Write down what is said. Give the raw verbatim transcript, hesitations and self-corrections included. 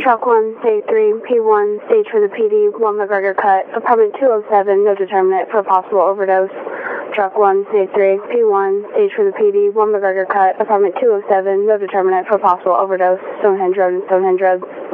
Truck one, stage three, P one, stage for the P D, one McGregor cut, apartment two oh seven, no determinant for possible overdose. Truck one, stage three, P one, stage for the P D, one McGregor cut, apartment two oh seven, no determinant for possible overdose, Stonehenge Road and Stonehenge Road.